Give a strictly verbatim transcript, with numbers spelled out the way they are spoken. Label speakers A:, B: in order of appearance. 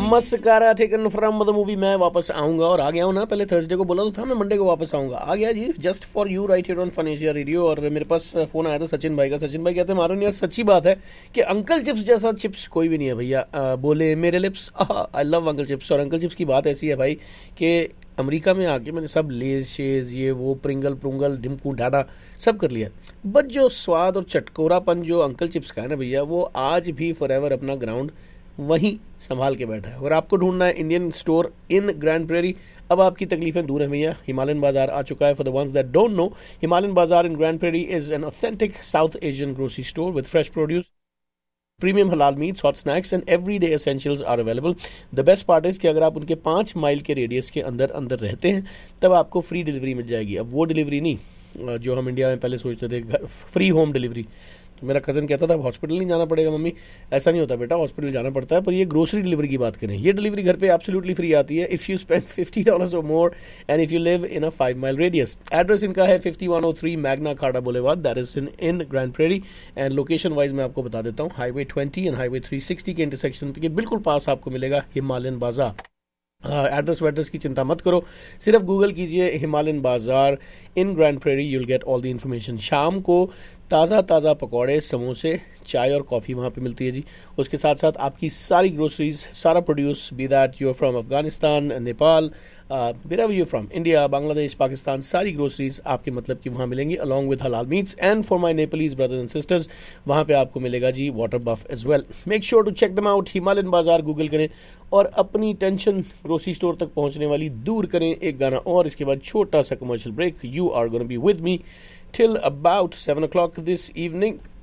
A: Mascara taken from the movie. मैं वापस आऊंगा और आ गया हूँ ना, पहले थर्सडे को बोला तो था मैं मंडे को वापस आऊंगा, आ गया जी, just for you right here on fun Asia radio. और मेरे पास फोन आया था सचिन भाई का। सचिन भाई कहते हैं मारून यार सच्ची बात है कि अंकल चिप्स जैसा चिप्स कोई भी नहीं है भैया। आ, बोले मेरे lips, I love uncle chips. और अंकल चिप्स की बात ऐसी है भाई कि अमेरिका में आके मैंने सब लेज शेज ये वो प्रिंगल प्रुंगल डिमकू डाडा सब कर लिया, बट जो स्वाद और चटकोरापन जो अंकल चिप्स का है ना भैया, वो आज भी फॉरएवर अपना ग्राउंड वहीं संभाल के बैठा है। और आपको ढूंढना है Indian store in grand prairie, अब आपकी तकलीफें दूर है भैया, हिमालयन बाजार आ चुका है। For the ones that don't know, Himalayan बाजार इन grand prairie is an authentic south Asian grocery store with fresh produce, premium हलाल meets, hot snacks and everyday essentials are available. The best part is कि अगर आप उनके पाँच mile के radius के अंदर अंदर रहते हैं तब आपको फ्री डिलीवरी मिल जाएगी। अब वो डिलीवरी नहीं जो हम इंडिया में पहले सोचते थे, फ्री होम डिलीवरी। तो मेरा कज़न कहता था अब हॉस्पिटल नहीं जाना पड़ेगा मम्मी, ऐसा नहीं होता बेटा, हॉस्पिटल जाना पड़ता है। पर ये ग्रोसरी डिलीवरी की बात करें, ये डिलीवरी घर पे एब्सोल्युटली फ्री आती है if you spend fifty dollars और more and if you live in a five mile radius. Address इनका है fifty one O three Magna carta boulevard, that is in in grand prairie. And location wise मैं आपको बता देता हूँ, highway twenty and highway three sixty के intersection के बिल्कुल पास आपको मिलेगा हिमालयन बाजार। एड्रेस वेड्रेस की चिंता मत करो, सिर्फ गूगल कीजिए हिमालयन बाजार इन grand prairie, you'll get all the information. शाम को ताज़ा ताज़ा पकौड़े, समोसे, चाय और कॉफ़ी वहाँ पे मिलती है जी। उसके साथ साथ आपकी सारी ग्रोसरीज, सारा produce, B that you are from Afghanistan, Nepal, wherever you're from, India, Bangladesh, Pakistan, सारी ग्रोसरीज आपके मतलब की वहाँ मिलेंगी अलॉन्ग विद हलाल meets. And for my Nepalese brothers and sisters, वहाँ पे आपको मिलेगा जी water buff as well. Make sure to check them out, Himalayan बाजार गूगल करें और अपनी टेंशन ग्रोसरी स्टोर तक पहुँचने वाली दूर करें। एक गाना और इसके बाद छोटा सा commercial break. You are gonna be with me till about seven o'clock this evening.